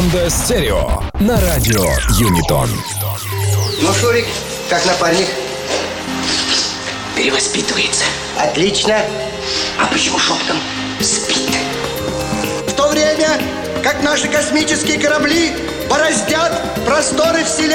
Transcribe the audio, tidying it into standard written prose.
Команда «Стерео» на радио Юнитон. Ну, Шурик, как напарник? Перевоспитывается. Отлично. А почему шепотом? Спит. В то время, как наши космические корабли бороздят просторы Вселенной,